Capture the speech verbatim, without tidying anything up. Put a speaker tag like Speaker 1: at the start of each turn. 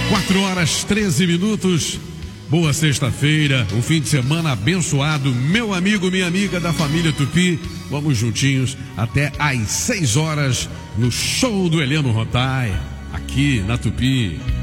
Speaker 1: quatro horas treze minutos. Boa sexta-feira, um fim de semana abençoado, meu amigo, minha amiga da família Tupi. Vamos juntinhos até às seis horas no show do Heleno Rotai, aqui na Tupi.